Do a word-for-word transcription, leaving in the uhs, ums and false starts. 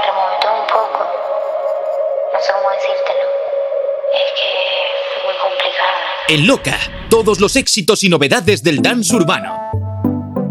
remontó un poco. No sé cómo decírtelo. Es que es muy complicada. En Loca, todos los éxitos y novedades del dance urbano.